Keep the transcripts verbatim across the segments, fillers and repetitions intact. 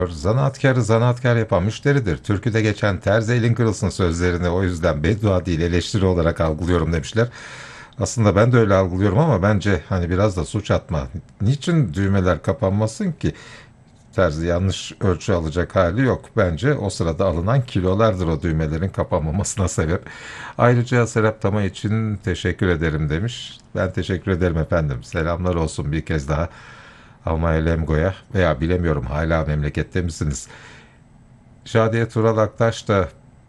Zanaatkarı zanaatkar yapan müşteridir. Türküde geçen terzi elin kırılsın sözlerini o yüzden beddua değil eleştiri olarak algılıyorum demişler. Aslında ben de öyle algılıyorum ama bence hani biraz da suç atma. Niçin düğmeler kapanmasın ki? Terzi yanlış ölçü alacak hali yok. Bence o sırada alınan kilolardır o düğmelerin kapanmamasına sebep. Ayrıca Serap Tama için teşekkür ederim demiş. Ben teşekkür ederim efendim. Selamlar olsun bir kez daha Almanya Lemgo'ya veya bilemiyorum hala memlekette misiniz? Şadiye Tural Aktaş da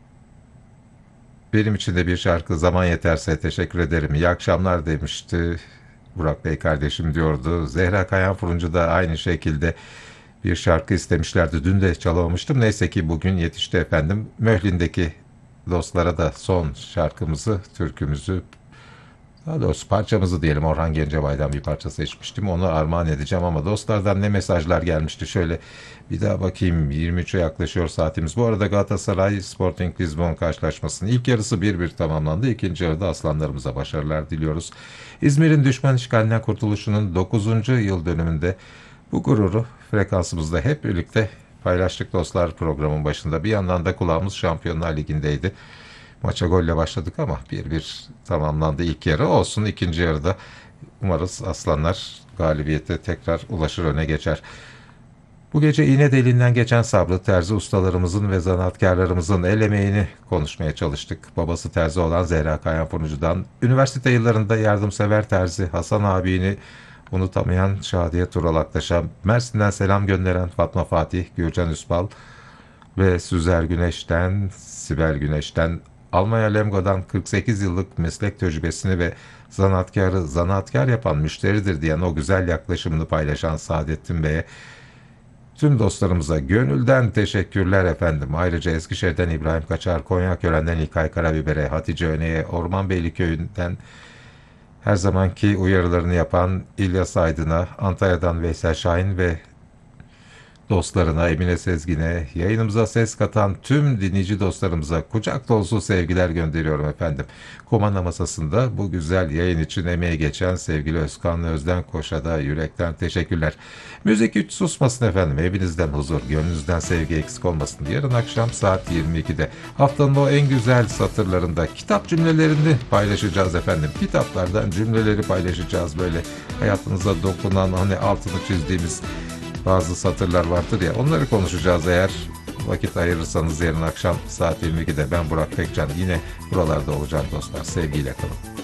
benim için de bir şarkı zaman yeterse teşekkür ederim. İyi akşamlar demişti. Burak Bey kardeşim diyordu. Zehra Kayan Fırıncı da aynı şekilde bir şarkı istemişlerdi. Dün de çalamamıştım. Neyse ki bugün yetişti efendim. Möhlin'deki dostlara da son şarkımızı, türkümüzü, daha doğrusu parçamızı diyelim. Orhan Gencebay'dan bir parça seçmiştim. Onu armağan edeceğim ama dostlardan ne mesajlar gelmişti. Şöyle bir daha bakayım. yirmi üçe yaklaşıyor saatimiz. Bu arada Galatasaray Sporting Lisbon karşılaşmasının ilk yarısı bir bir tamamlandı. İkinci yarıda aslanlarımıza başarılar diliyoruz. İzmir'in düşman işgalinden kurtuluşunun dokuzuncu yıl dönümünde bu gururu frekansımızda hep birlikte paylaştık dostlar programın başında. Bir yandan da kulağımız Şampiyonlar Ligi'ndeydi. Maça golle başladık ama bir bir tamamlandı ilk yarı. Olsun ikinci yarıda umarız aslanlar galibiyete tekrar ulaşır, öne geçer. Bu gece iğne deliğinden geçen sabrı terzi ustalarımızın ve zanaatkarlarımızın el emeğini konuşmaya çalıştık. Babası terzi olan Zehra Kayan Fırıncı'dan, üniversite yıllarında yardımsever terzi Hasan abini unutamayan Şadiye Tural Aktaş'a, Mersin'den selam gönderen Fatma Fatih, Gürcan Üspal ve Süzer Güneş'ten, Sibel Güneş'ten, Almanya Lemgo'dan kırk sekiz yıllık meslek tecrübesini ve zanaatkarı zanaatkar yapan müşteridir diyen o güzel yaklaşımını paylaşan Saadettin Bey'e, tüm dostlarımıza gönülden teşekkürler efendim. Ayrıca Eskişehir'den İbrahim Kaçar, Konyakören'den İlkay Karabiber'e, Hatice Öne'ye, Ormanbeyli Köyü'nden her zamanki uyarılarını yapan İlyas Aydın'a, Antalya'dan Veysel Şahin ve dostlarına, Emine Sezgin'e, yayınımıza ses katan tüm dinleyici dostlarımıza kucak dolusu sevgiler gönderiyorum efendim. Komanda masasında bu güzel yayın için emeği geçen sevgili Özkan Özden Koş'a da yürekten teşekkürler. Müzik hiç susmasın efendim. Evinizden huzur, gönlünüzden sevgi eksik olmasın. Yarın akşam saat yirmi ikide haftanın o en güzel satırlarında kitap cümlelerini paylaşacağız efendim. Kitaplardan cümleleri paylaşacağız, böyle hayatınıza dokunan, hani altını çizdiğimiz bazı satırlar vardır ya, onları konuşacağız eğer vakit ayırırsanız. Yarın akşam saat yirmi ikide ben Burak Pekcan yine buralarda olacağım dostlar. Sevgiyle kalın.